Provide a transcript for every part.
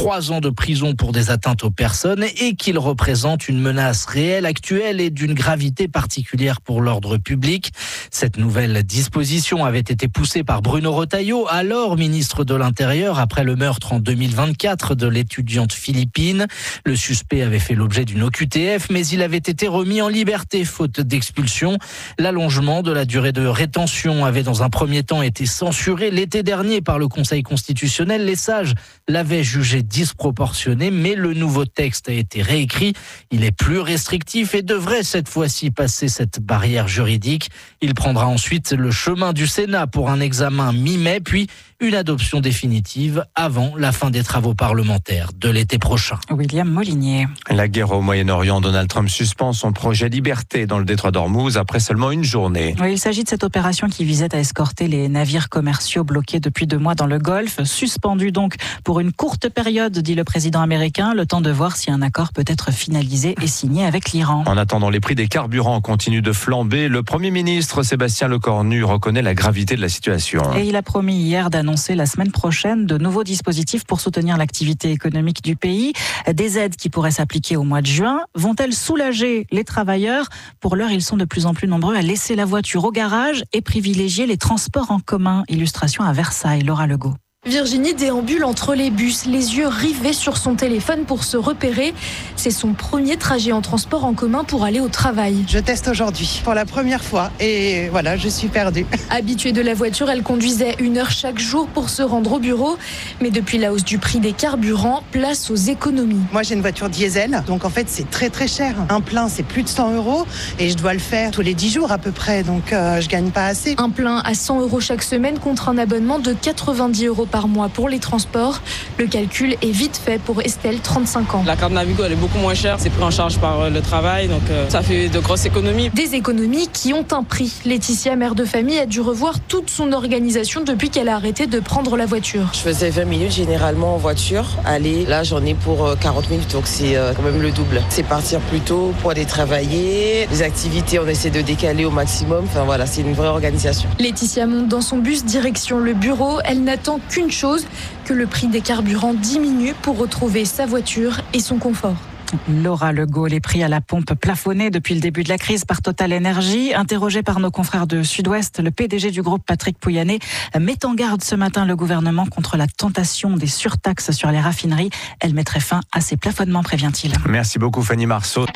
3 ans de prison pour des atteintes aux personnes et qu'il représente une menace réelle, actuelle et d'une gravité particulière pour l'ordre public. Cette nouvelle disposition avait été poussée par Bruno Retailleau, alors ministre de l'Intérieur, après le meurtre en 2024 de l'étudiante philippine. Le suspect avait fait l'objet d'une OQTF, mais il avait été remis en liberté faute d'expulsion. L'allongement de la durée de rétention avait dans un premier temps été censuré l'été dernier par le Conseil constitutionnel. Les sages l'avaient jugé disproportionné, mais le nouveau texte a été réécrit. Il est plus restrictif et devrait cette fois-ci passer cette barrière juridique. Il prendra ensuite le chemin du Sénat pour un examen mi-mai, puis une adoption définitive avant la fin des travaux parlementaires de l'été prochain. William Molinier. La guerre au Moyen-Orient, Donald Trump suspend son projet Liberté dans le détroit d'Ormuz après seulement une journée. Oui, il s'agit de cette opération qui visait à escorter les navires commerciaux bloqués depuis 2 mois dans le Golfe. Suspendu donc pour une courte période, dit le président américain, le temps de voir si un accord peut être finalisé et signé avec l'Iran. En attendant, les prix des carburants continuent de flamber. Le Premier ministre Sébastien Lecornu reconnaît la gravité de la situation. Et il a promis hier d'annoncer la semaine prochaine de nouveaux dispositifs pour soutenir l'activité économique du pays. Des aides qui pourraient s'appliquer au mois de juin. Vont-elles soulager les travailleurs ? Pour l'heure, ils sont de plus en plus nombreux à laisser la voiture au garage et privilégier les transports en commun. Illustration à Versailles, Laura Legault. Virginie déambule entre les bus, les yeux rivés sur son téléphone pour se repérer. C'est son premier trajet en transport en commun pour aller au travail. Je teste aujourd'hui pour la première fois et voilà, je suis perdue. Habituée de la voiture, elle conduisait 1 heure chaque jour pour se rendre au bureau. Mais depuis la hausse du prix des carburants, place aux économies. Moi, j'ai une voiture diesel, donc en fait, c'est très très cher. Un plein, c'est plus de 100 € et je dois le faire tous les 10 jours à peu près, donc je gagne pas assez. Un plein à 100 € chaque semaine contre un abonnement de 90 € par mois pour les transports. Le calcul est vite fait pour Estelle, 35 ans. La carte Navigo, elle est beaucoup moins chère, c'est pris en charge par le travail, donc ça fait de grosses économies. Des économies qui ont un prix. Laetitia, mère de famille, a dû revoir toute son organisation depuis qu'elle a arrêté de prendre la voiture. Je faisais 20 minutes généralement en voiture. Allez, là j'en ai pour 40 minutes, donc c'est quand même le double. C'est partir plus tôt pour aller travailler. Les activités, on essaie de décaler au maximum. Enfin voilà, c'est une vraie organisation. Laetitia monte dans son bus direction le bureau. Elle n'attend qu'une chose, que le prix des carburants diminue pour retrouver sa voiture et son confort. Laura Legault, les prix à la pompe plafonnés depuis le début de la crise par Total Energy. Interrogé par nos confrères de Sud-Ouest, le PDG du groupe, Patrick Pouyanné, met en garde ce matin le gouvernement contre la tentation des surtaxes sur les raffineries. Elle mettrait fin à ces plafonnements, prévient-il. Merci beaucoup Fanny Marceau.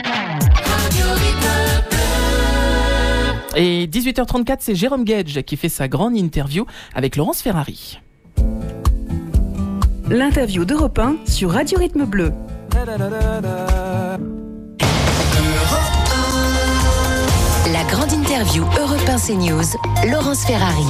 Et 18h34, c'est Jérôme Gage qui fait sa grande interview avec Laurence Ferrari. L'interview d'Europe 1 sur Radio Rythme Bleu. La grande interview Europe 1 CNews, Laurence Ferrari.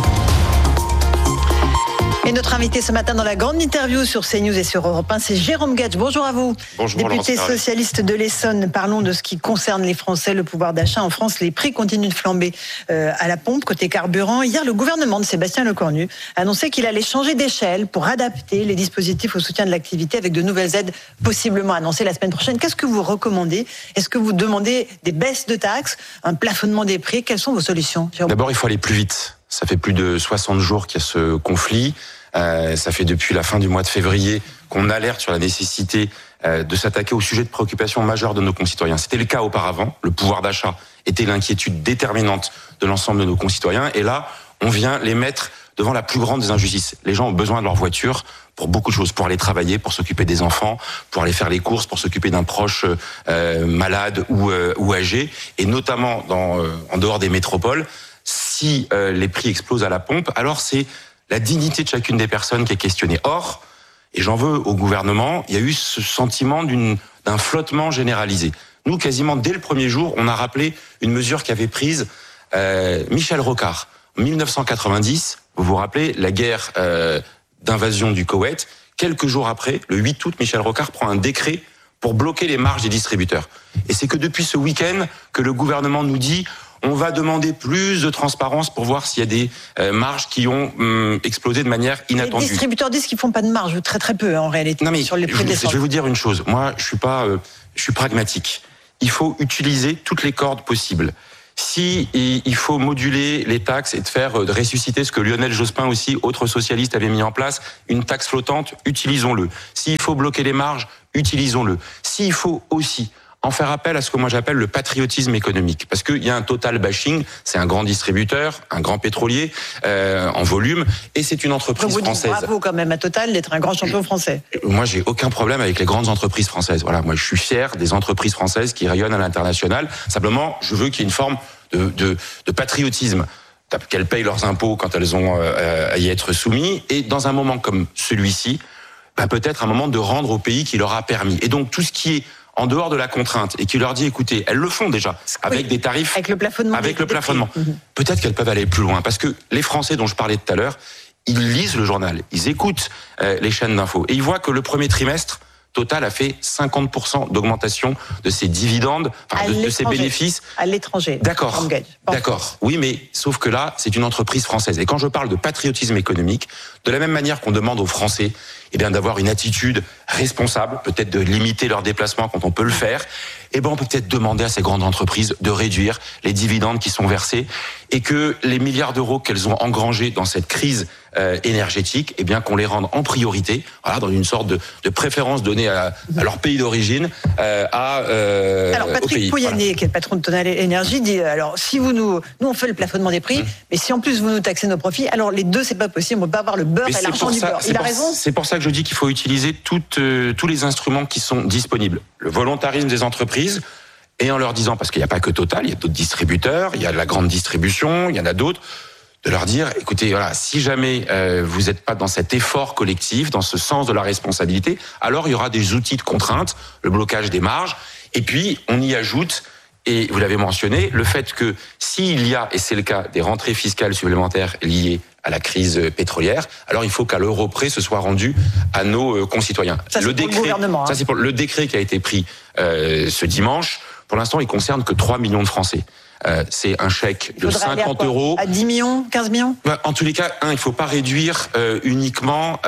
Et notre invité ce matin dans la grande interview sur CNews et sur Europe 1, c'est Jérôme Gage. Bonjour à vous. Bonjour, député socialiste de l'Essonne. Parlons de ce qui concerne les Français, le pouvoir d'achat. En France, les prix continuent de flamber à la pompe, côté carburant. Hier, le gouvernement de Sébastien Lecornu a annoncé qu'il allait changer d'échelle pour adapter les dispositifs au soutien de l'activité avec de nouvelles aides possiblement annoncées la semaine prochaine. Qu'est-ce que vous recommandez ? Est-ce que vous demandez des baisses de taxes, un plafonnement des prix ? Quelles sont vos solutions, Jérôme ? D'abord, il faut aller plus vite. Ça fait plus de 60 jours qu'il y a ce conflit. Ça fait depuis la fin du mois de février qu'on alerte sur la nécessité de s'attaquer au sujet de préoccupation majeure de nos concitoyens. C'était le cas auparavant. Le pouvoir d'achat était l'inquiétude déterminante de l'ensemble de nos concitoyens. Et là, on vient les mettre devant la plus grande des injustices. Les gens ont besoin de leur voiture pour beaucoup de choses, pour aller travailler, pour s'occuper des enfants, pour aller faire les courses, pour s'occuper d'un proche malade ou âgé. Et notamment en dehors des métropoles, si les prix explosent à la pompe, alors c'est la dignité de chacune des personnes qui est questionnée. Or, et j'en veux au gouvernement, il y a eu ce sentiment d'un flottement généralisé. Nous, quasiment dès le premier jour, on a rappelé une mesure qu'avait prise Michel Rocard. En 1990, vous vous rappelez, la guerre d'invasion du Koweït. Quelques jours après, le 8 août, Michel Rocard prend un décret pour bloquer les marges des distributeurs. Et c'est que depuis ce week-end que le gouvernement nous dit on va demander plus de transparence pour voir s'il y a des marges qui ont explosé de manière inattendue. Les distributeurs disent qu'ils font pas de marge, très très peu en réalité. Non mais sur les prix de l'essence. Je vais vous dire une chose. Moi, je suis pragmatique. Il faut utiliser toutes les cordes possibles. Si il faut moduler les taxes et de ressusciter ce que Lionel Jospin aussi, autre socialiste, avait mis en place, une taxe flottante, utilisons-le. S'il faut bloquer les marges, utilisons-le. S'il faut aussi en faire appel à ce que moi j'appelle le patriotisme économique. Parce qu'il y a un total bashing, c'est un grand distributeur, un grand pétrolier en volume, et c'est une entreprise française. Bravo quand même à Total d'être un grand champion français. Moi j'ai aucun problème avec les grandes entreprises françaises. Voilà, moi je suis fier des entreprises françaises qui rayonnent à l'international. Simplement, je veux qu'il y ait une forme de patriotisme, qu'elles payent leurs impôts quand elles ont à y être soumis, et dans un moment comme celui-ci, peut-être un moment de rendre au pays qui leur a permis. Et donc tout ce qui est en dehors de la contrainte et qui leur dit, écoutez, elles le font déjà avec des tarifs, avec le plafonnement. Peut-être qu'elles peuvent aller plus loin, parce que les Français dont je parlais tout à l'heure, ils lisent le journal, ils écoutent les chaînes d'infos et ils voient que le premier trimestre, Total a fait 50% d'augmentation de ses dividendes, de ses bénéfices. À l'étranger. D'accord. Oui, mais sauf que là, c'est une entreprise française. Et quand je parle de patriotisme économique, de la même manière qu'on demande aux Français d'avoir une attitude responsable, peut-être de limiter leurs déplacements quand on peut le faire, on peut peut-être demander à ces grandes entreprises de réduire les dividendes qui sont versés et que les milliards d'euros qu'elles ont engrangés dans cette crise énergétique, qu'on les rende en priorité, dans une sorte de préférence donnée à leur pays d'origine, alors Patrick Pouyanné, qui est le patron de Total Énergie, dit alors si nous on fait le plafonnement des prix, mais si en plus vous nous taxez nos profits, alors les deux c'est pas possible, on peut pas avoir le beurre et l'argent du beurre. Il a raison. C'est pour ça que je dis qu'il faut utiliser tous les instruments qui sont disponibles. Le volontarisme des entreprises, et en leur disant, parce qu'il n'y a pas que Total, il y a d'autres distributeurs, il y a de la grande distribution, il y en a d'autres, de leur dire, écoutez, si jamais vous n'êtes pas dans cet effort collectif, dans ce sens de la responsabilité, alors il y aura des outils de contrainte, le blocage des marges, et puis on y ajoute, et vous l'avez mentionné, le fait que s'il y a, et c'est le cas, des rentrées fiscales supplémentaires liées à la crise pétrolière, alors il faut qu'à l'euro près ce soit rendu à nos concitoyens. Ça, c'est pour le gouvernement. Ça, c'est pour le décret qui a été pris ce dimanche. Pour l'instant, il concerne que 3 millions de Français. C'est un chèque de 50 euros. À 10 millions, 15 millions? En tous les cas, il ne faut pas réduire uniquement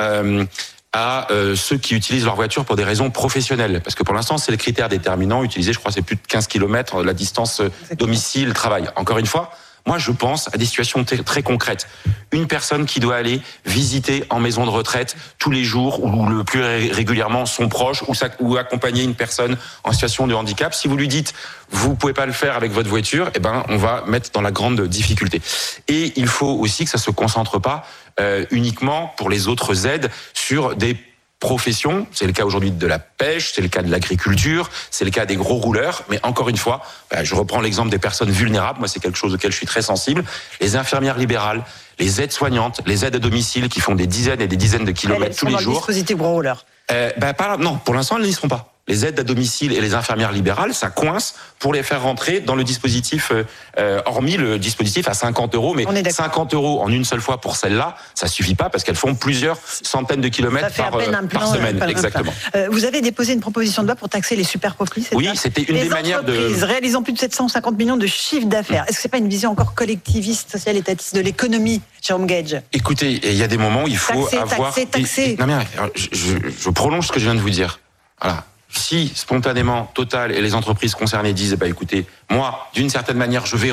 à ceux qui utilisent leur voiture pour des raisons professionnelles. Parce que pour l'instant, c'est le critère déterminant. Utiliser, je crois, c'est plus de 15 km la distance domicile-travail. Encore une fois, moi, je pense à des situations très concrètes. Une personne qui doit aller visiter en maison de retraite tous les jours ou le plus régulièrement son proche ou accompagner une personne en situation de handicap. Si vous lui dites, vous pouvez pas le faire avec votre voiture, on va mettre dans la grande difficulté. Et il faut aussi que ça se concentre pas uniquement pour les autres aides sur des professions, c'est le cas aujourd'hui de la pêche, c'est le cas de l'agriculture, c'est le cas des gros rouleurs, mais encore une fois, je reprends l'exemple des personnes vulnérables, moi c'est quelque chose auquel je suis très sensible, les infirmières libérales, les aides-soignantes, les aides à domicile qui font des dizaines et des dizaines de kilomètres tous les jours. Elles sont dans le dispositif gros rouleurs. Non, pour l'instant elles n'y seront pas. Les aides à domicile et les infirmières libérales, ça coince pour les faire rentrer dans le dispositif, hormis le dispositif à 50 euros. Mais 50 euros en une seule fois pour celles-là, ça suffit pas parce qu'elles font plusieurs centaines de kilomètres par semaine. Exactement. Vous avez déposé une proposition de loi pour taxer les super profits. Oui, c'était une des manières de... Les entreprises réalisant plus de 750 millions de chiffre d'affaires. Est-ce que c'est pas une vision encore collectiviste, sociale, étatiste de l'économie, Jérôme Gage? Écoutez, il y a des moments où il faut taxer. Non mais je prolonge ce que je viens de vous dire. Voilà. Si spontanément Total et les entreprises concernées disent écoutez, moi d'une certaine manière je vais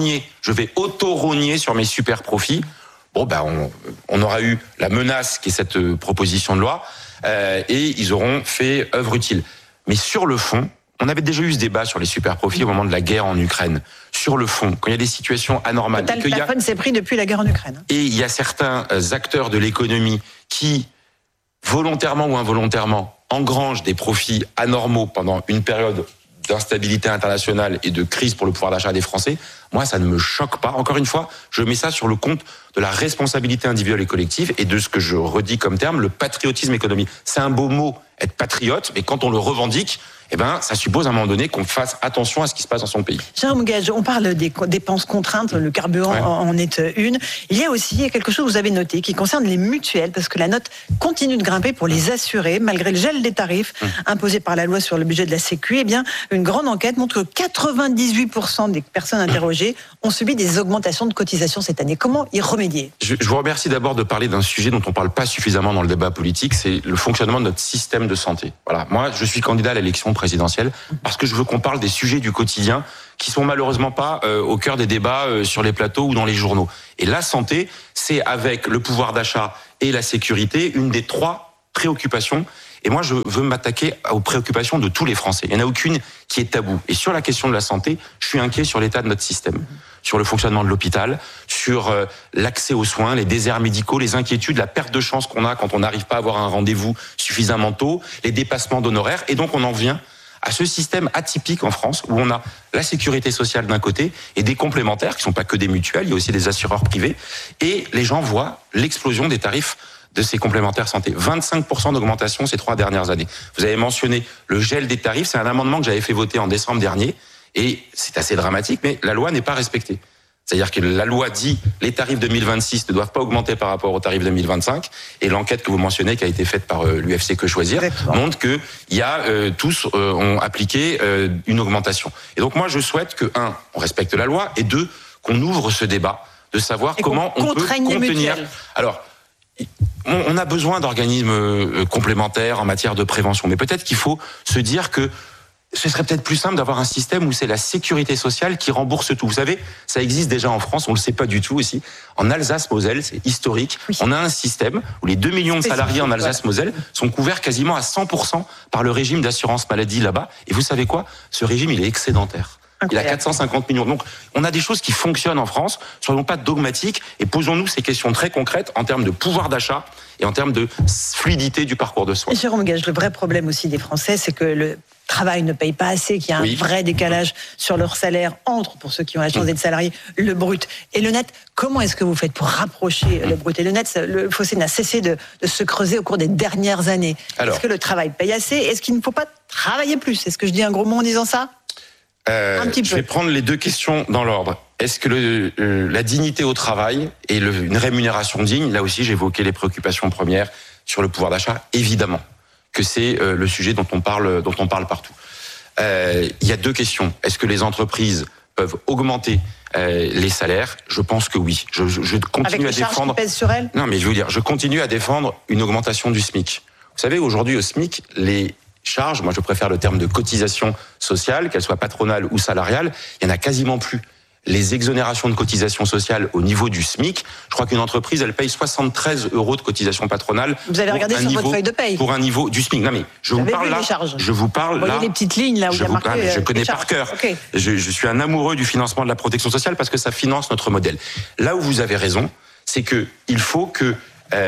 auto-rogner sur mes super profits, on aura eu la menace qui est cette proposition de loi et ils auront fait œuvre utile. Mais sur le fond, on avait déjà eu ce débat sur les super profits au moment de la guerre en Ukraine. Sur le fond, quand il y a des situations anormales, Total plafonne ses prix depuis la guerre en Ukraine. Et il y a certains acteurs de l'économie qui volontairement ou involontairement engrange des profits anormaux pendant une période d'instabilité internationale et de crise pour le pouvoir d'achat des Français, moi, ça ne me choque pas. Encore une fois, je mets ça sur le compte de la responsabilité individuelle et collective et de ce que je redis comme terme, le patriotisme économique. C'est un beau mot, être patriote, mais quand on le revendique, ça suppose à un moment donné qu'on fasse attention à ce qui se passe dans son pays. Jérôme Gage, on parle des dépenses contraintes, le carburant en est une. Il y a aussi quelque chose que vous avez noté qui concerne les mutuelles, parce que la note continue de grimper pour les assurés, malgré le gel des tarifs imposés par la loi sur le budget de la Sécu. Une grande enquête montre que 98% des personnes interrogées ont subi des augmentations de cotisations cette année. Comment y remédier? Je vous remercie d'abord de parler d'un sujet dont on ne parle pas suffisamment dans le débat politique, c'est le fonctionnement de notre système de santé. Voilà. Moi, je suis candidat à l'élection présidentielle, parce que je veux qu'on parle des sujets du quotidien qui sont malheureusement pas au cœur des débats sur les plateaux ou dans les journaux. Et la santé, c'est avec le pouvoir d'achat et la sécurité une des 3 préoccupations. Et moi, je veux m'attaquer aux préoccupations de tous les Français. Il n'y en a aucune qui est taboue. Et sur la question de la santé, je suis inquiet sur l'état de notre système, sur le fonctionnement de l'hôpital, sur l'accès aux soins, les déserts médicaux, les inquiétudes, la perte de chance qu'on a quand on n'arrive pas à avoir un rendez-vous suffisamment tôt, les dépassements d'honoraires. Et donc, on en vient à ce système atypique en France où on a la sécurité sociale d'un côté et des complémentaires qui ne sont pas que des mutuelles, il y a aussi des assureurs privés. Et les gens voient l'explosion des tarifs de ces complémentaires santé. 25% d'augmentation ces 3 dernières années. Vous avez mentionné le gel des tarifs, c'est un amendement que j'avais fait voter en décembre dernier, et c'est assez dramatique, mais la loi n'est pas respectée. C'est-à-dire que la loi dit les tarifs 2026 ne doivent pas augmenter par rapport aux tarifs 2025, et l'enquête que vous mentionnez, qui a été faite par l'UFC Que Choisir, montre que tous ont appliqué une augmentation. Et donc moi je souhaite que, 1, on respecte la loi, et 2, qu'on ouvre ce débat de savoir comment on peut contenir. Alors, on a besoin d'organismes complémentaires en matière de prévention, mais peut-être qu'il faut se dire que ce serait peut-être plus simple d'avoir un système où c'est la sécurité sociale qui rembourse tout. Vous savez, ça existe déjà en France, on le sait pas du tout aussi. En Alsace-Moselle, c'est historique. Oui. On a un système où les 2 millions de salariés en Alsace-Moselle sont couverts quasiment à 100% par le régime d'assurance maladie là-bas. Et vous savez quoi ? Ce régime, il est excédentaire. Il a 450 millions. Donc, on a des choses qui fonctionnent en France. Soyons pas dogmatiques et posons-nous ces questions très concrètes en termes de pouvoir d'achat et en termes de fluidité du parcours de soins. Jérôme Gage, le vrai problème aussi des Français, c'est que le travail ne paye pas assez, qu'il y a un vrai décalage sur leur salaire entre, pour ceux qui ont la chance d'être salariés, le brut et le net. Comment est-ce que vous faites pour rapprocher le brut et le net ? Le fossé n'a cessé de se creuser au cours des dernières années. Est-ce que le travail paye assez ? Est-ce qu'il ne faut pas travailler plus ? Est-ce que je dis un gros mot en disant ça ? Je vais prendre les 2 questions dans l'ordre. Est-ce que la dignité au travail et une rémunération digne, là aussi j'ai évoqué les préoccupations premières sur le pouvoir d'achat, évidemment que c'est le sujet dont on parle partout. Il y a 2 questions. Est-ce que les entreprises peuvent augmenter les salaires ? Je pense que oui. Je continue à défendre. Avec les charges qui pèsent sur elles ? Non, mais je veux dire, je continue à défendre une augmentation du SMIC. Vous savez, aujourd'hui au SMIC, les charges, moi je préfère le terme de cotisation sociale, qu'elle soit patronale ou salariale, il n'y en a quasiment plus. Les exonérations de cotisation sociale au niveau du SMIC, je crois qu'une entreprise, elle paye 73 € de cotisation patronale. Vous avez regardé sur votre feuille de paye ? Pour un niveau du SMIC. Non mais, je vous parle là, je vous parle là. Il y a des petites lignes là où il y a marqué. Je connais par cœur. Okay. Je suis un amoureux du financement de la protection sociale parce que ça finance notre modèle. Là où vous avez raison, c'est que il faut que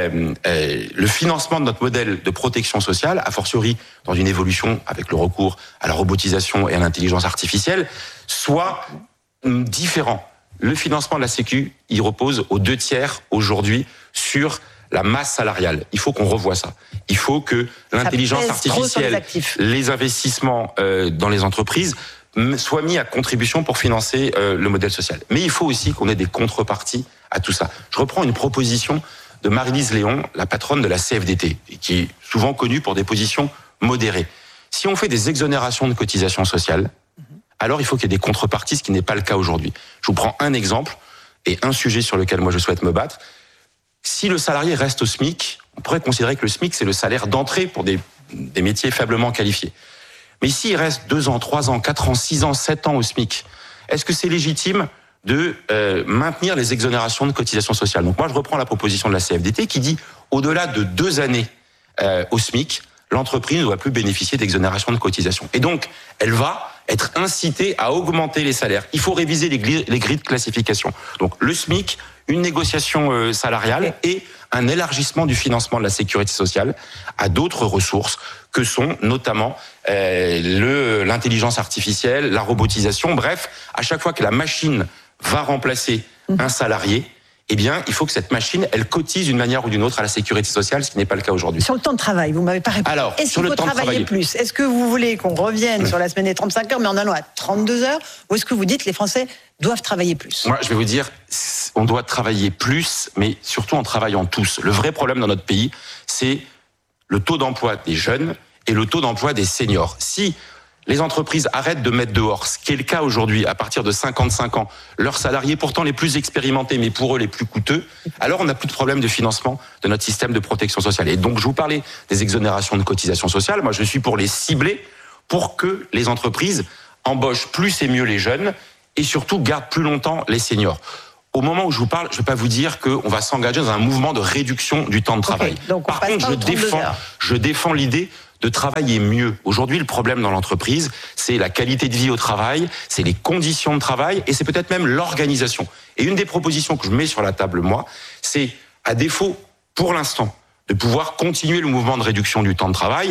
le financement de notre modèle de protection sociale, a fortiori dans une évolution avec le recours à la robotisation et à l'intelligence artificielle, soit différent. Le financement de la Sécu, il repose aux 2/3 aujourd'hui sur la masse salariale. Il faut qu'on revoie ça. Il faut que l'intelligence artificielle, les investissements dans les entreprises soient mis à contribution pour financer le modèle social. Mais il faut aussi qu'on ait des contreparties à tout ça. Je reprends une proposition de Marie-Lise Léon, la patronne de la CFDT, qui est souvent connue pour des positions modérées. Si on fait des exonérations de cotisations sociales, alors il faut qu'il y ait des contreparties, ce qui n'est pas le cas aujourd'hui. Je vous prends un exemple et un sujet sur lequel moi je souhaite me battre. Si le salarié reste au SMIC, on pourrait considérer que le SMIC c'est le salaire d'entrée pour des métiers faiblement qualifiés. Mais s'il reste 2 ans, 3 ans, 4 ans, 6 ans, 7 ans au SMIC, est-ce que c'est légitime de maintenir les exonérations de cotisations sociales? Donc moi je reprends la proposition de la CFDT qui dit au-delà de 2 années au SMIC, l'entreprise ne doit plus bénéficier d'exonération de cotisations. Et donc elle va être incitée à augmenter les salaires. Il faut réviser les grilles de classification. Donc le SMIC, une négociation salariale et un élargissement du financement de la sécurité sociale à d'autres ressources que sont notamment l'intelligence artificielle, la robotisation. Bref, à chaque fois que la machine va remplacer un salarié, eh bien, il faut que cette machine, elle cotise d'une manière ou d'une autre à la sécurité sociale, ce qui n'est pas le cas aujourd'hui. Sur le temps de travail, vous m'avez pas répondu. Alors, est-ce qu'il faut travailler plus? Est-ce que vous voulez qu'on revienne sur la semaine des 35 heures, mais en allant à 32 heures? Ou est-ce que vous dites que les Français doivent travailler plus? Moi, je vais vous dire, on doit travailler plus, mais surtout en travaillant tous. Le vrai problème dans notre pays, c'est le taux d'emploi des jeunes et le taux d'emploi des seniors. Si les entreprises arrêtent de mettre dehors, ce qui est le cas aujourd'hui, à partir de 55 ans, leurs salariés pourtant les plus expérimentés, mais pour eux les plus coûteux, alors on n'a plus de problème de financement de notre système de protection sociale. Et donc je vous parlais des exonérations de cotisations sociales, moi je suis pour les cibler, pour que les entreprises embauchent plus et mieux les jeunes et surtout gardent plus longtemps les seniors. Au moment où je vous parle, je ne vais pas vous dire qu'on va s'engager dans un mouvement de réduction du temps de travail. Donc par contre, je défends l'idée de travailler mieux. Aujourd'hui, le problème dans l'entreprise, c'est la qualité de vie au travail, c'est les conditions de travail et c'est peut-être même l'organisation. Et une des propositions que je mets sur la table, moi, c'est, à défaut, pour l'instant, de pouvoir continuer le mouvement de réduction du temps de travail.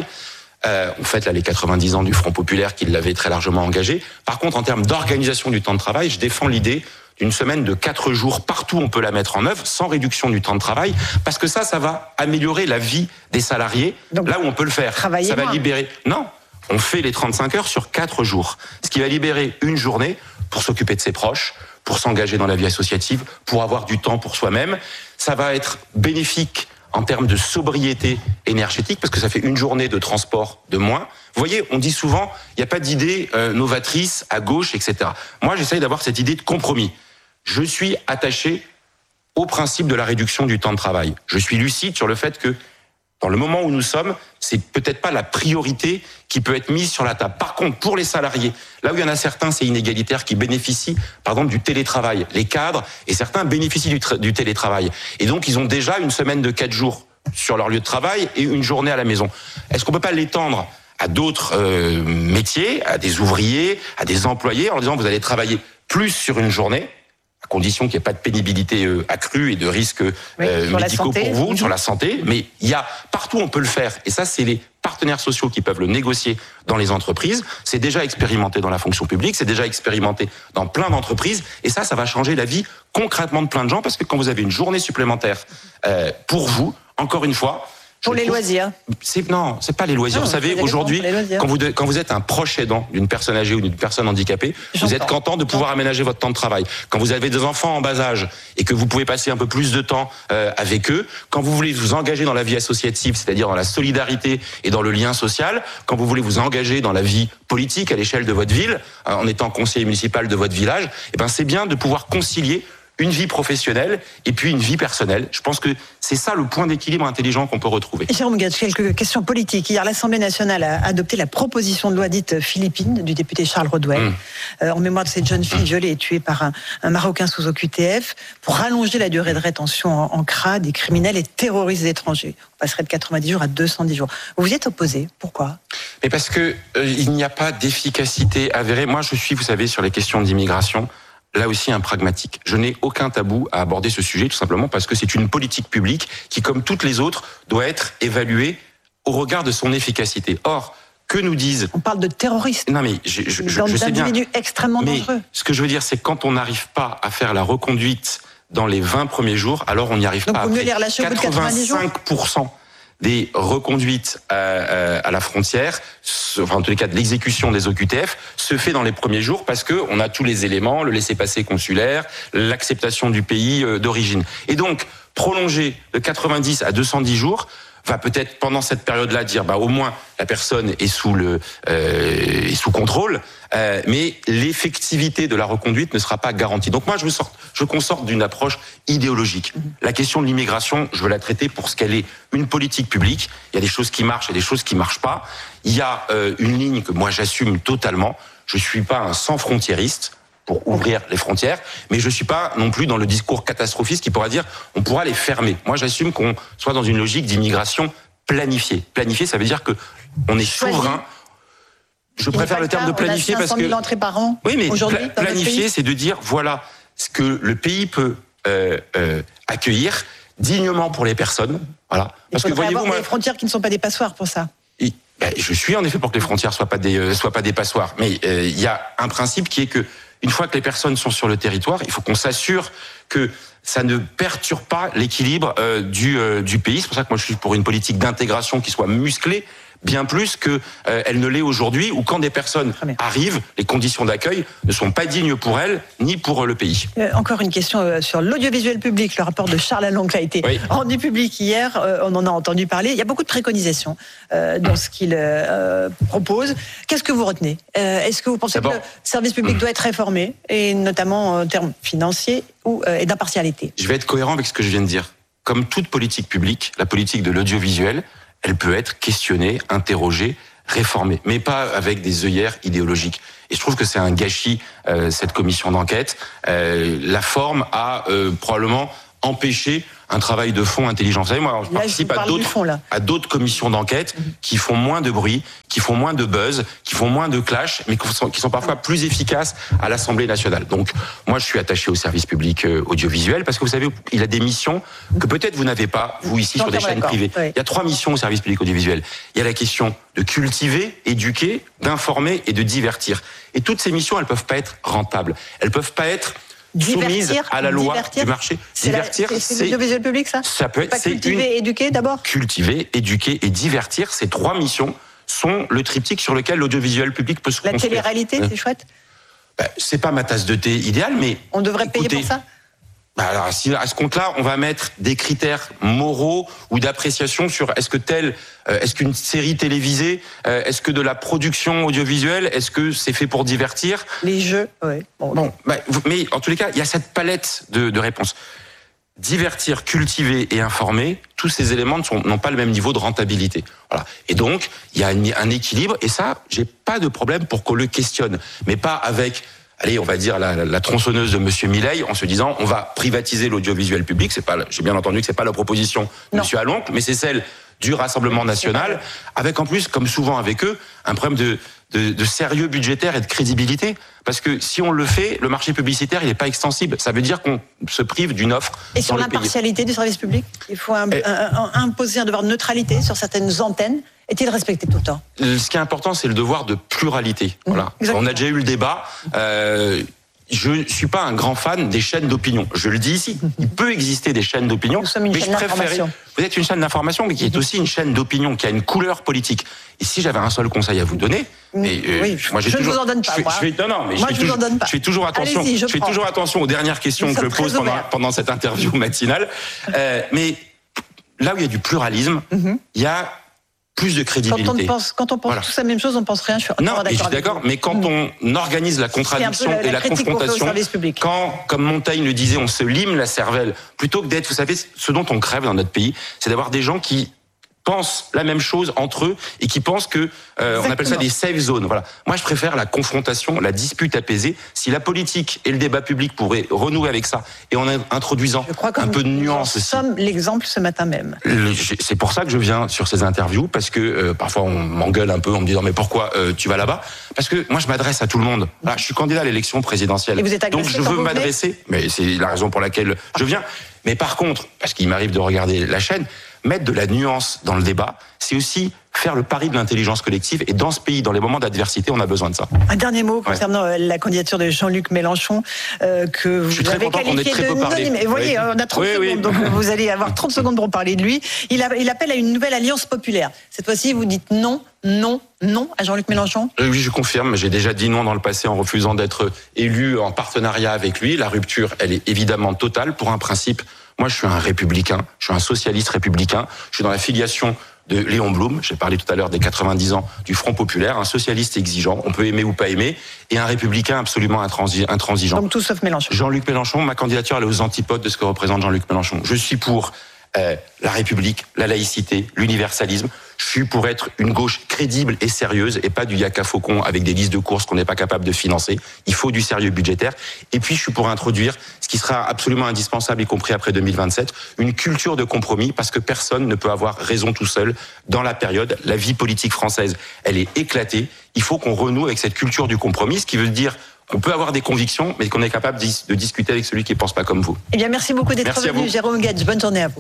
On fête là les 90 ans du Front Populaire qui l'avait très largement engagé. Par contre, en termes d'organisation du temps de travail, je défends l'idée d'une semaine de 4 jours. Partout, on peut la mettre en œuvre, sans réduction du temps de travail, parce que ça va améliorer la vie des salariés. Donc, là où on peut le faire, ça va libérer... Non, on fait les 35 heures sur 4 jours. Ce qui va libérer une journée pour s'occuper de ses proches, pour s'engager dans la vie associative, pour avoir du temps pour soi-même. Ça va être bénéfique en termes de sobriété énergétique, parce que ça fait une journée de transport de moins. Vous voyez, on dit souvent, il n'y a pas d'idée novatrice à gauche, etc. Moi, j'essaye d'avoir cette idée de compromis. Je suis attaché au principe de la réduction du temps de travail. Je suis lucide sur le fait que, dans le moment où nous sommes, c'est peut-être pas la priorité qui peut être mise sur la table. Par contre, pour les salariés, là où il y en a certains, c'est inégalitaire, qui bénéficient, par exemple, du télétravail. Les cadres, et certains bénéficient du télétravail. Et donc, ils ont déjà une semaine de 4 jours sur leur lieu de travail et une journée à la maison. Est-ce qu'on peut pas l'étendre à d'autres métiers, à des ouvriers, à des employés, en leur disant, vous allez travailler plus sur une journée, à condition qu'il n'y ait pas de pénibilité accrue et de risques médicaux pour vous, sur la santé. Mais il y a partout on peut le faire. Et ça, c'est les partenaires sociaux qui peuvent le négocier dans les entreprises. C'est déjà expérimenté dans la fonction publique, c'est déjà expérimenté dans plein d'entreprises. Et ça va changer la vie concrètement de plein de gens, parce que quand vous avez une journée supplémentaire pour vous, encore une fois... Pour les loisirs. Non, c'est pas les loisirs. Vous savez, aujourd'hui, quand vous êtes un proche aidant d'une personne âgée ou d'une personne handicapée, vous êtes content de pouvoir aménager votre temps de travail. Quand vous avez des enfants en bas âge et que vous pouvez passer un peu plus de temps avec eux, quand vous voulez vous engager dans la vie associative, c'est-à-dire dans la solidarité et dans le lien social, quand vous voulez vous engager dans la vie politique à l'échelle de votre ville, en étant conseiller municipal de votre village, c'est bien de pouvoir concilier une vie professionnelle et puis une vie personnelle. Je pense que c'est ça le point d'équilibre intelligent qu'on peut retrouver. Jérôme Guedj, quelques questions politiques. Hier, l'Assemblée nationale a adopté la proposition de loi dite philippine du député Charles Rodwell, en mémoire de cette jeune fille violée et tuée par un Marocain sous OQTF, pour rallonger la durée de rétention en CRA des criminels et terroristes étrangers. On passerait de 90 jours à 210 jours. Vous y êtes opposé. Pourquoi ? Mais parce que il n'y a pas d'efficacité avérée. Moi, je suis, vous savez, sur les questions d'immigration, là aussi un pragmatique. Je n'ai aucun tabou à aborder ce sujet, tout simplement parce que c'est une politique publique qui, comme toutes les autres, doit être évaluée au regard de son efficacité. Or, que nous disent... On parle de terroristes. Non mais je sais bien. D'individus extrêmement dangereux. Ce que je veux dire, c'est que quand on n'arrive pas à faire la reconduite dans les 20 premiers jours, alors on n'y arrive pas. Donc, vous mieux les relâcher au bout de 90 jours ? 85% des reconduites à la frontière, enfin en tous les cas de l'exécution des OQTF, se fait dans les premiers jours parce que on a tous les éléments, le laissez-passer consulaire, l'acceptation du pays d'origine. Et donc, prolonger de 90 à 210 jours va peut-être pendant cette période-là dire au moins la personne est sous contrôle, mais l'effectivité de la reconduite ne sera pas garantie. Donc moi je consorte d'une approche idéologique. La question de l'immigration, je veux la traiter pour ce qu'elle est, une politique publique. Il y a des choses qui marchent et des choses qui marchent pas. Il y a une ligne que moi j'assume totalement. Je suis pas un sans-frontiériste pour ouvrir les frontières, mais je suis pas non plus dans le discours catastrophiste qui pourra dire on pourra les fermer. Moi, j'assume qu'on soit dans une logique d'immigration planifiée. Planifiée, ça veut dire que on est souverain. Je préfère le terme de planifié parce que 500 000 entrées par an. Oui, mais aujourd'hui, planifié, c'est de dire voilà ce que le pays peut accueillir dignement pour les personnes. Voilà. Parce que voyez-vous, des frontières qui ne sont pas des passoires pour ça. Je suis en effet pour que les frontières soient pas des passoires, mais il y a un principe qui est que une fois que les personnes sont sur le territoire, il faut qu'on s'assure que ça ne perturbe pas l'équilibre du pays. C'est pour ça que moi je suis pour une politique d'intégration qui soit musclée, bien plus qu'elle ne l'est aujourd'hui, où quand des personnes arrivent, les conditions d'accueil ne sont pas dignes pour elles, ni pour le pays. Encore une question sur l'audiovisuel public. Le rapport de Charles Aloncle a été rendu public hier, on en a entendu parler. Il y a beaucoup de préconisations dans ce qu'il propose. Qu'est-ce que vous retenez ? Est-ce que vous pensez que le service public doit être réformé, et notamment en termes financiers et d'impartialité ? Je vais être cohérent avec ce que je viens de dire. Comme toute politique publique, la politique de l'audiovisuel, elle peut être questionnée, interrogée, réformer, mais pas avec des œillères idéologiques. Et je trouve que c'est un gâchis, cette commission d'enquête. La forme a probablement empêché un travail de fond intelligent. Vous savez, moi, je participe à d'autres commissions d'enquête qui font moins de bruit, qui font moins de buzz, qui font moins de clash, mais qui sont parfois plus efficaces à l'Assemblée nationale. Donc, moi, je suis attaché au service public audiovisuel parce que vous savez, il a des missions que peut-être vous n'avez pas, vous, ici, sur des chaînes privées. Oui. Il y a 3 missions au service public audiovisuel. Il y a la question de cultiver, éduquer, d'informer et de divertir. Et toutes ces missions, elles peuvent pas être rentables. Elles peuvent pas être soumise à la loi du marché. Divertir, c'est l'audiovisuel public, ça? Ça peut être. Pas cultiver, éduquer d'abord? Cultiver, éduquer et divertir, ces 3 missions sont le triptyque sur lequel l'audiovisuel public peut se construire. La télé-réalité, c'est chouette? C'est pas ma tasse de thé idéale, mais... On devrait payer pour ça? Alors, à ce compte-là, on va mettre des critères moraux ou d'appréciation sur est-ce qu'une série télévisée, est-ce que de la production audiovisuelle, est-ce que c'est fait pour divertir? Les jeux, oui. Mais en tous les cas, il y a cette palette de réponses. Divertir, cultiver et informer, tous ces éléments n'ont pas le même niveau de rentabilité. Voilà. Et donc, il y a un équilibre, et ça, j'ai pas de problème pour qu'on le questionne, mais pas avec... Allez, on va dire la tronçonneuse de Monsieur Milei, en se disant on va privatiser l'audiovisuel public. J'ai bien entendu que c'est pas la proposition de Monsieur Aloncle, mais c'est celle du Rassemblement national, avec en plus, comme souvent avec eux, un problème de sérieux budgétaire et de crédibilité. Parce que si on le fait, le marché publicitaire, il n'est pas extensible. Ça veut dire qu'on se prive d'une offre. Et sur l'impartialité du service public, il faut imposer un devoir de neutralité sur certaines antennes. Est-il respecté tout le temps? Ce qui est important, c'est le devoir de pluralité. Voilà. On a déjà eu le débat. Je ne suis pas un grand fan des chaînes d'opinion. Je le dis ici. Il peut exister des chaînes d'opinion, mais je préférais peut-être une chaîne d'information, mais qui est aussi une chaîne d'opinion, qui a une couleur politique. Et si j'avais un seul conseil à vous donner, moi je ne vous en donne pas. Je fais toujours attention. Je fais toujours attention aux dernières questions que je pose pendant cette interview matinale. Mais là où il y a du pluralisme, il y a plus de crédibilité. Quand on pense tous la même chose, on pense rien. Je suis d'accord, mais quand on organise la contradiction et la confrontation, quand, comme Montaigne le disait, on se lime la cervelle, plutôt que d'être, vous savez, ce dont on crève dans notre pays, c'est d'avoir des gens qui pensent la même chose entre eux et qui pensent que on appelle ça des safe zones. Voilà. Moi, je préfère la confrontation, la dispute apaisée. Si la politique et le débat public pourraient renouer avec ça et en introduisant un peu de nuance. Nous sommes l'exemple ce matin même. C'est pour ça que je viens sur ces interviews, parce que parfois on m'engueule un peu en me disant mais pourquoi tu vas là-bas? Parce que moi je m'adresse à tout le monde. Là, je suis candidat à l'élection présidentielle. Et vous êtes donc je veux m'adresser. Mais c'est la raison pour laquelle je viens. Mais par contre, parce qu'il m'arrive de regarder la chaîne, mettre de la nuance dans le débat, c'est aussi faire le pari de l'intelligence collective. Et dans ce pays, dans les moments d'adversité, on a besoin de ça. Un dernier mot concernant la candidature de Jean-Luc Mélenchon, que vous avez qualifié de... Mais vous voyez, on a 30 secondes, donc vous allez avoir 30 secondes pour parler de lui. Il appelle à une nouvelle alliance populaire. Cette fois-ci, vous dites non à Jean-Luc Mélenchon? Oui, je confirme. J'ai déjà dit non dans le passé en refusant d'être élu en partenariat avec lui. La rupture, elle est évidemment totale pour un principe. Moi, je suis un républicain, je suis un socialiste républicain. Je suis dans la filiation de Léon Blum. J'ai parlé tout à l'heure des 90 ans du Front populaire. Un socialiste exigeant, on peut aimer ou pas aimer, et un républicain absolument intransigeant. Donc tout sauf Mélenchon. Jean-Luc Mélenchon, ma candidature elle est aux antipodes de ce que représente Jean-Luc Mélenchon. Je suis pour la République, la laïcité, l'universalisme. Je suis pour être une gauche crédible et sérieuse et pas du yaka faucon avec des listes de courses qu'on n'est pas capable de financer. Il faut du sérieux budgétaire. Et puis, je suis pour introduire ce qui sera absolument indispensable, y compris après 2027, une culture de compromis, parce que personne ne peut avoir raison tout seul dans la période. La vie politique française, elle est éclatée. Il faut qu'on renoue avec cette culture du compromis, ce qui veut dire qu'on peut avoir des convictions, mais qu'on est capable de discuter avec celui qui ne pense pas comme vous. Eh bien, merci beaucoup d'être venu, Jérôme Guedj. Bonne journée à vous.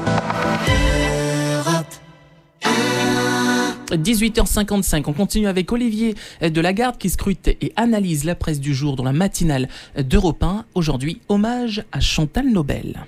18h55, on continue avec Olivier Delagarde qui scrute et analyse la presse du jour dans la matinale d'Europe 1. Aujourd'hui, hommage à Chantal Nobel.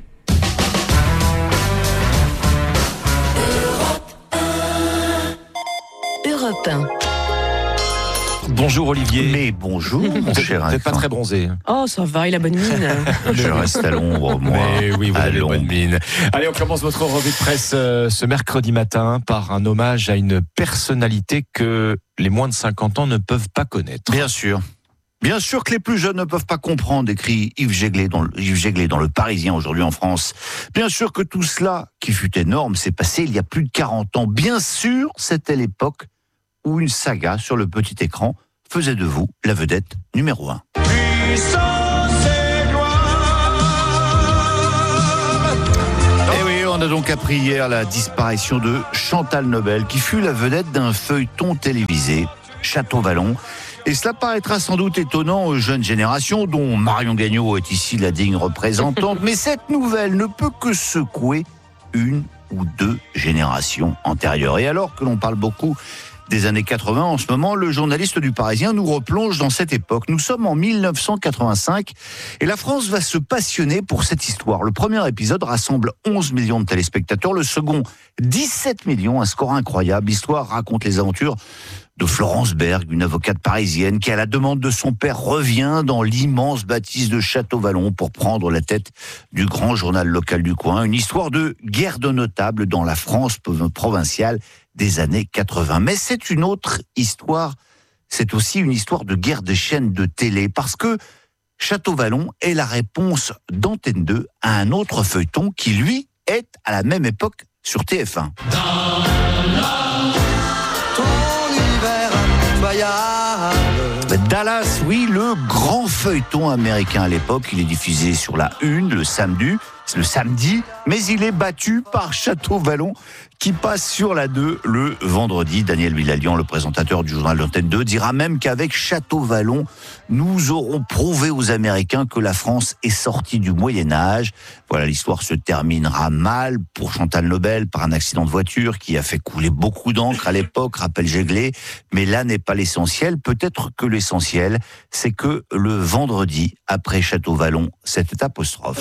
Europe 1. Bonjour Olivier. Mais bonjour mon cher. Vous n'êtes pas très bronzé. Oh, ça va, il a bonne mine. Je reste à l'ombre, moi. Mais oui, vous avez bonne mine. Allez, on commence votre revue de presse ce mercredi matin par un hommage à une personnalité que les moins de 50 ans ne peuvent pas connaître. Bien sûr. Bien sûr que les plus jeunes ne peuvent pas comprendre, écrit Yves Jéglé dans Le Parisien aujourd'hui en France. Bien sûr que tout cela, qui fut énorme, s'est passé il y a plus de 40 ans. Bien sûr, c'était l'époque où une saga sur le petit écran faisait de vous la vedette numéro 1. Et oui, on a donc appris hier la disparition de Chantal Nobel, qui fut la vedette d'un feuilleton télévisé, Château Vallon. Et cela paraîtra sans doute étonnant aux jeunes générations, dont Marion Gagnon est ici la digne représentante, mais cette nouvelle ne peut que secouer une ou deux générations antérieures. Et alors que l'on parle beaucoup des années 80, en ce moment, le journaliste du Parisien nous replonge dans cette époque. Nous sommes en 1985 et la France va se passionner pour cette histoire. Le premier épisode rassemble 11 millions de téléspectateurs, le second 17 millions, un score incroyable. L'histoire raconte les aventures de Florence Berg, une avocate parisienne qui, à la demande de son père, revient dans l'immense bâtisse de Château Vallon pour prendre la tête du grand journal local du coin. Une histoire de guerre de notables dans la France provinciale des années 80. Mais c'est une autre histoire, c'est aussi une histoire de guerre des chaînes de télé, parce que Château Vallon est la réponse d'Antenne 2 à un autre feuilleton qui, lui, est à la même époque sur TF1. Dallas, oui, le grand feuilleton américain à l'époque. Il est diffusé sur la 1 le samedi, mais il est battu par Château Vallon qui passe sur la 2 le vendredi. Daniel Bilalian, le présentateur du journal d'Antenne 2, dira même qu'avec Château Vallon, nous aurons prouvé aux Américains que la France est sortie du Moyen-Âge. Voilà, l'histoire se terminera mal pour Chantal Nobel par un accident de voiture qui a fait couler beaucoup d'encre à l'époque, rappelle Jéglé. Mais là n'est pas l'essentiel. Peut-être que l'essentiel, c'est que le vendredi, après Château Vallon, c'était apostrophe.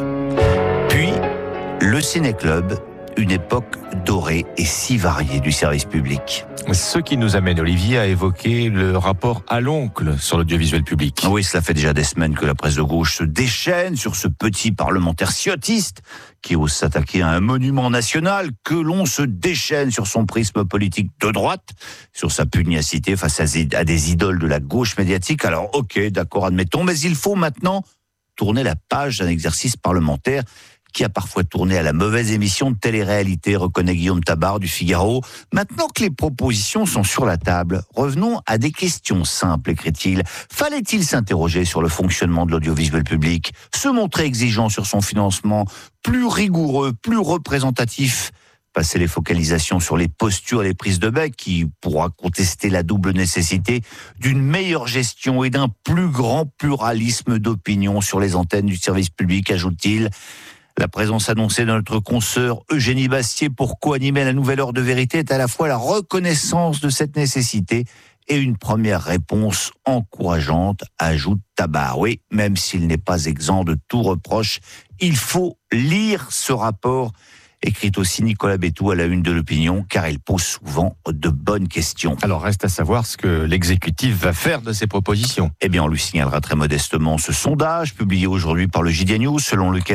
Puis, le Ciné-Club, une époque dorée et si variée du service public. Ce qui nous amène, Olivier, à évoquer le rapport à l'oncle sur l'audiovisuel public. Oui, cela fait déjà des semaines que la presse de gauche se déchaîne sur ce petit parlementaire ciotiste qui ose s'attaquer à un monument national, que l'on se déchaîne sur son prisme politique de droite, sur sa pugnacité face à des idoles de la gauche médiatique. Alors, ok, d'accord, admettons, mais il faut maintenant tourner la page d'un exercice parlementaire qui a parfois tourné à la mauvaise émission de télé-réalité, reconnaît Guillaume Tabar du Figaro. Maintenant que les propositions sont sur la table, revenons à des questions simples, écrit-il. Fallait-il s'interroger sur le fonctionnement de l'audiovisuel public, se montrer exigeant sur son financement, plus rigoureux, plus représentatif, passer les focalisations sur les postures et les prises de bec, qui pourra contester la double nécessité d'une meilleure gestion et d'un plus grand pluralisme d'opinion sur les antennes du service public, ajoute-t-il. La présence annoncée de notre consoeur Eugénie Bastier pour co-animer la nouvelle heure de vérité est à la fois la reconnaissance de cette nécessité et une première réponse encourageante, ajoute Tabar. Oui, même s'il n'est pas exempt de tout reproche, il faut lire ce rapport, écrit aussi Nicolas Bétou à la une de l'Opinion, car il pose souvent de bonnes questions. Alors reste à savoir ce que l'exécutif va faire de ces propositions. Eh bien, on lui signalera très modestement ce sondage publié aujourd'hui par le JDD News, selon lequel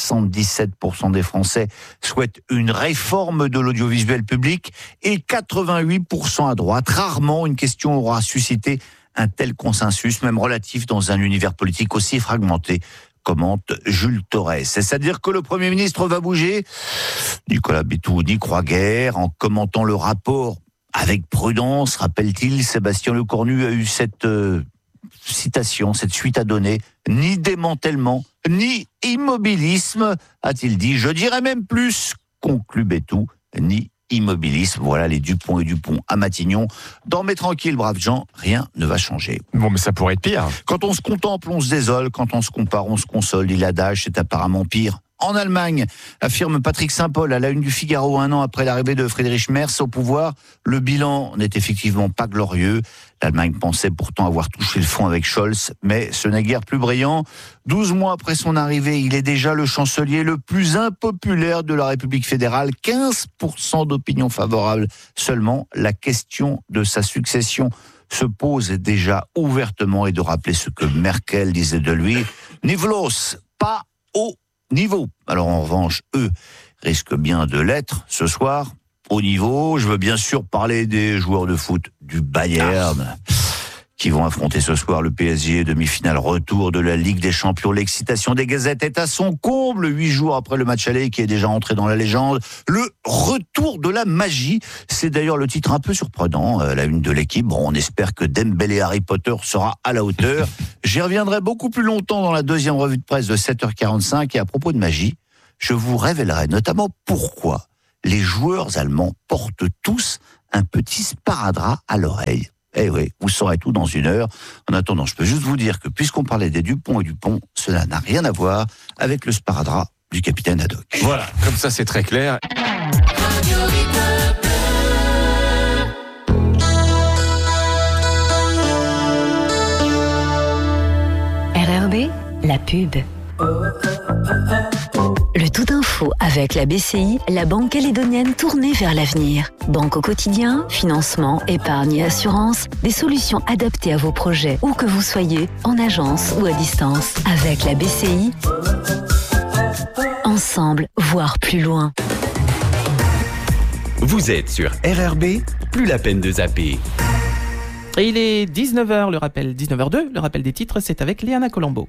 77% des Français souhaitent une réforme de l'audiovisuel public et 88% à droite. Rarement une question aura suscité un tel consensus, même relatif, dans un univers politique aussi fragmenté, commente Jules Torres. C'est-à-dire que le Premier ministre va bouger. Nicolas Bétou n'y croit guère. En commentant le rapport avec prudence, rappelle-t-il, Sébastien Lecornu a eu cette citation, cette suite à donner. Ni démantèlement, ni immobilisme, a-t-il dit. Je dirais même plus, conclut Bétou, ni immobilisme. Voilà les Dupont et Dupont à Matignon. Dormez tranquille, braves gens, rien ne va changer. Bon, mais ça pourrait être pire. Quand on se contemple, on se désole. Quand on se compare, on se console. Dit l'adage, c'est apparemment pire en Allemagne, affirme Patrick Saint-Paul à la une du Figaro 1 an après l'arrivée de Friedrich Merz au pouvoir. Le bilan n'est effectivement pas glorieux. L'Allemagne pensait pourtant avoir touché le fond avec Scholz, mais ce n'est guère plus brillant. 12 mois après son arrivée, il est déjà le chancelier le plus impopulaire de la République fédérale. 15% d'opinion favorable seulement. La question de sa succession se pose déjà ouvertement, et de rappeler ce que Merkel disait de lui. Nivelos, pas haut niveau. Alors en revanche, eux risquent bien de l'être ce soir. Au niveau, je veux bien sûr parler des joueurs de foot du Bayern, qui vont affronter ce soir le PSG, demi-finale retour de la Ligue des Champions. L'excitation des gazettes est à son comble 8 jours après le match aller qui est déjà entré dans la légende. Le retour de la magie, c'est d'ailleurs le titre un peu surprenant, la une de l'équipe. Bon, on espère que Dembélé Harry Potter sera à la hauteur. J'y reviendrai beaucoup plus longtemps dans la deuxième revue de presse de 7h45 et à propos de magie, je vous révélerai notamment pourquoi les joueurs allemands portent tous un petit sparadrap à l'oreille. Eh oui, vous saurez tout dans 1 heure. En attendant, je peux juste vous dire que puisqu'on parlait des Dupont et Dupont, cela n'a rien à voir avec le sparadrap du capitaine Haddock. Voilà, comme ça c'est très clair. RRB, la pub. Le tout info avec la BCI, la banque calédonienne tournée vers l'avenir. Banque au quotidien, financement, épargne et assurance, des solutions adaptées à vos projets, où que vous soyez, en agence ou à distance. Avec la BCI, ensemble, voir plus loin. Vous êtes sur RRB, plus la peine de zapper. Et il est 19h, le rappel 19h02, le rappel des titres, c'est avec Léana Colombo.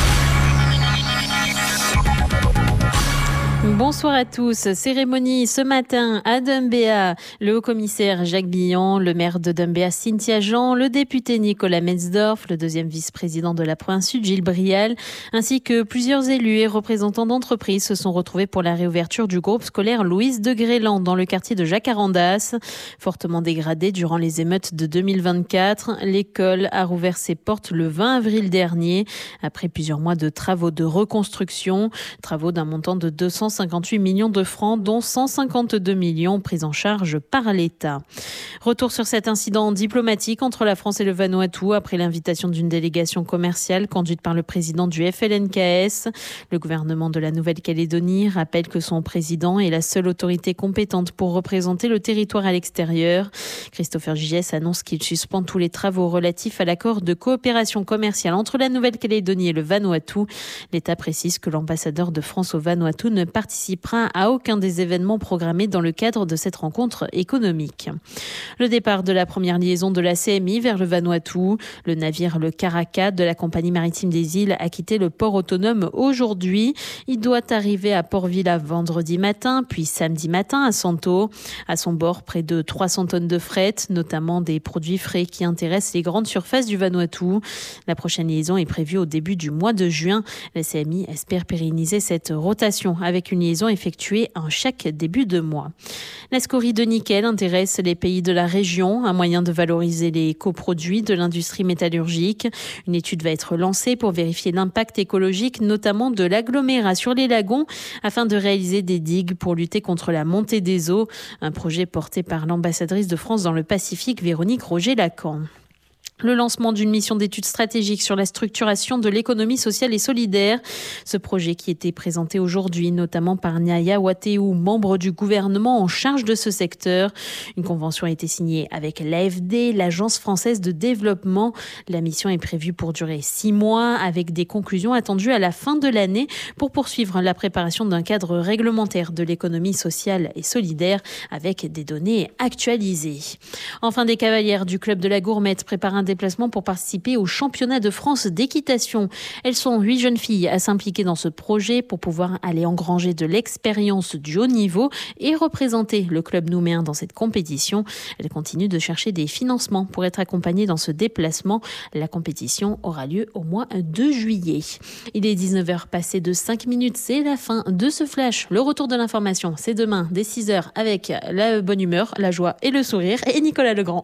Bonsoir à tous. Cérémonie ce matin à Dumbéa. Le haut-commissaire Jacques Billon, le maire de Dumbéa Cynthia Jean, le député Nicolas Metzdorf, le deuxième vice-président de la province sud Gilles Brial, ainsi que plusieurs élus et représentants d'entreprises se sont retrouvés pour la réouverture du groupe scolaire Louise de Gréland dans le quartier de Jacarandas. Fortement dégradé durant les émeutes de 2024, l'école a rouvert ses portes le 20 avril dernier après plusieurs mois de travaux de reconstruction, travaux d'un montant de 258 millions de francs, dont 152 millions pris en charge par l'État. Retour sur cet incident diplomatique entre la France et le Vanuatu après l'invitation d'une délégation commerciale conduite par le président du FLNKS. Le gouvernement de la Nouvelle-Calédonie rappelle que son président est la seule autorité compétente pour représenter le territoire à l'extérieur. Christopher Gies annonce qu'il suspend tous les travaux relatifs à l'accord de coopération commerciale entre la Nouvelle-Calédonie et le Vanuatu. L'État précise que l'ambassadeur de France au Vanuatu ne participera à aucun des événements programmés dans le cadre de cette rencontre économique. Le départ de la première liaison de la CMI vers le Vanuatu. Le navire le Caracat de la compagnie maritime des îles a quitté le port autonome aujourd'hui. Il doit arriver à Port Vila vendredi matin, puis samedi matin à Santo. À son bord, près de 300 tonnes de fret, notamment des produits frais qui intéressent les grandes surfaces du Vanuatu. La prochaine liaison est prévue au début du mois de juin. La CMI espère pérenniser cette rotation avec une liaison effectuée en chaque début de mois. La scorie de nickel intéresse les pays de la région, un moyen de valoriser les coproduits de l'industrie métallurgique. Une étude va être lancée pour vérifier l'impact écologique, notamment de l'agglomérat sur les lagons, afin de réaliser des digues pour lutter contre la montée des eaux. Un projet porté par l'ambassadrice de France dans le Pacifique, Véronique Roger-Lacan. Le lancement d'une mission d'études stratégiques sur la structuration de l'économie sociale et solidaire. Ce projet qui était présenté aujourd'hui, notamment par Nyaya Wateu, membre du gouvernement en charge de ce secteur. Une convention a été signée avec l'AFD, l'Agence française de développement. La mission est prévue pour durer 6 mois, avec des conclusions attendues à la fin de l'année pour poursuivre la préparation d'un cadre réglementaire de l'économie sociale et solidaire avec des données actualisées. Enfin, des cavalières du club de la Gourmette préparent un déplacement pour participer au championnat de France d'équitation. Elles sont 8 jeunes filles à s'impliquer dans ce projet pour pouvoir aller engranger de l'expérience du haut niveau et représenter le club nouméen dans cette compétition. Elles continuent de chercher des financements pour être accompagnées dans ce déplacement. La compétition aura lieu au mois de juillet. Il est 19h passé de 5 minutes. C'est la fin de ce flash. Le retour de l'information, c'est demain dès 6h avec la bonne humeur, la joie et le sourire et Nicolas Legrand.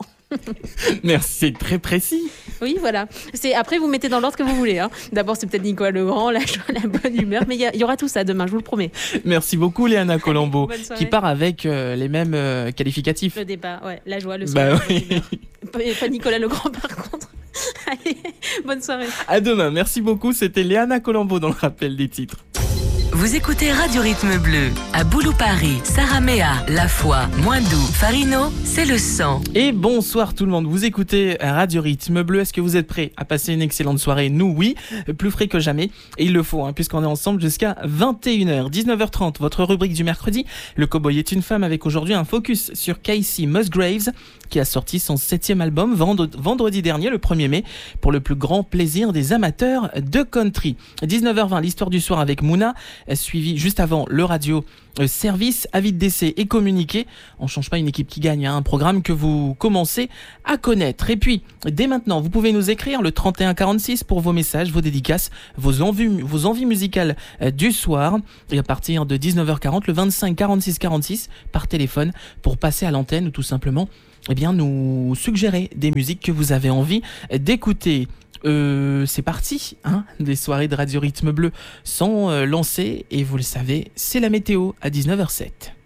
Merci, c'est très précis. Oui, voilà. Après, vous mettez dans l'ordre que vous voulez. Hein. D'abord, c'est peut-être Nicolas Legrand, la joie, la bonne humeur, mais il y aura tout ça demain, je vous le promets. Merci beaucoup, Léana Colombo, qui part avec les mêmes qualificatifs. Le débat, ouais, la joie, le sourire, oui. Pas Nicolas Legrand, par contre. Allez, bonne soirée. À demain, merci beaucoup. C'était Léana Colombo dans le rappel des titres. Vous écoutez Radio Rythme Bleu. À Boulou Paris, Saramea, La Foi, Moindou, Farino, c'est le 100. Et bonsoir tout le monde, vous écoutez Radio Rythme Bleu. Est-ce que vous êtes prêts à passer une excellente soirée? Nous, oui, plus frais que jamais. Et il le faut, puisqu'on est ensemble jusqu'à 21h. 19h30, votre rubrique du mercredi. Le Cowboy est une femme, avec aujourd'hui un focus sur Kacey Musgraves, qui a sorti son 7e album vendredi dernier, le 1er mai, pour le plus grand plaisir des amateurs de country. 19h20, l'histoire du soir avec Mouna, suivi juste avant le radio service, avis de décès et communiqué. On ne change pas une équipe qui gagne, un programme que vous commencez à connaître. Et puis, dès maintenant, vous pouvez nous écrire le 3146 pour vos messages, vos dédicaces, vos envies musicales du soir. Et à partir de 19h40, le 25 46 46 par téléphone pour passer à l'antenne ou tout simplement nous suggérer des musiques que vous avez envie d'écouter. C'est parti, des soirées de Radio Rythme Bleu sont lancées et vous le savez, c'est la météo à 19h07.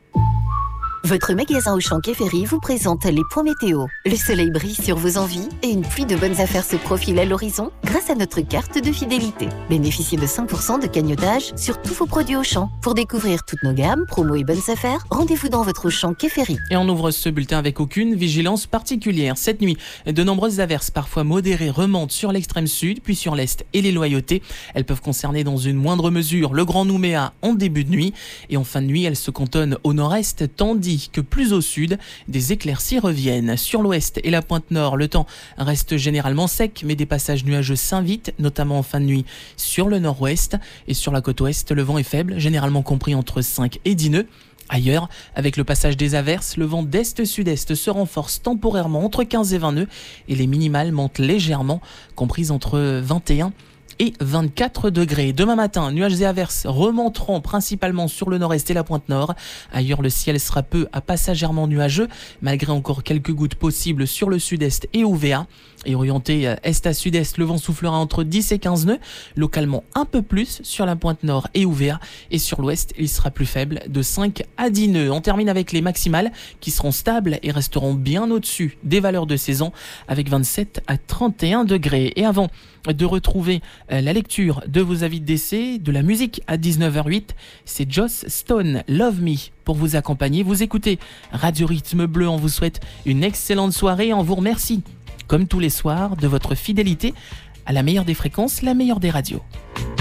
Votre magasin Auchan Quai Ferry vous présente les points météo. Le soleil brille sur vos envies et une pluie de bonnes affaires se profile à l'horizon grâce à notre carte de fidélité. Bénéficiez de 5% de cagnotage sur tous vos produits Auchan. Pour découvrir toutes nos gammes, promos et bonnes affaires, rendez-vous dans votre Auchan Quai Ferry. Et on ouvre ce bulletin avec aucune vigilance particulière. Cette nuit, de nombreuses averses, parfois modérées, remontent sur l'extrême sud, puis sur l'est et les Loyautés. Elles peuvent concerner dans une moindre mesure le Grand Nouméa en début de nuit. Et en fin de nuit, elles se cantonnent au nord-est, tandis que plus au sud, des éclaircies reviennent. Sur l'ouest et la pointe nord, le temps reste généralement sec, mais des passages nuageux s'invitent, notamment en fin de nuit sur le nord-ouest. Et sur la côte ouest, le vent est faible, généralement compris entre 5 et 10 nœuds. Ailleurs, avec le passage des averses, le vent d'est-sud-est se renforce temporairement entre 15 et 20 nœuds et les minimales montent légèrement, comprises entre 21 et 24 degrés. Demain matin, nuages et averses remonteront principalement sur le nord-est et la pointe nord. Ailleurs, le ciel sera peu à passagèrement nuageux, malgré encore quelques gouttes possibles sur le sud-est et UVA. Et orienté est à sud-est, le vent soufflera entre 10 et 15 nœuds, localement un peu plus sur la pointe nord et UVA. Et sur l'ouest, il sera plus faible, de 5 à 10 nœuds. On termine avec les maximales qui seront stables et resteront bien au-dessus des valeurs de saison, avec 27 à 31 degrés. Et avant de retrouver la lecture de vos avis de décès, de la musique à 19h08, c'est Joss Stone, Love Me, pour vous accompagner. Vous écoutez Radio Rythme Bleu, on vous souhaite une excellente soirée et on vous remercie, comme tous les soirs, de votre fidélité à la meilleure des fréquences, la meilleure des radios.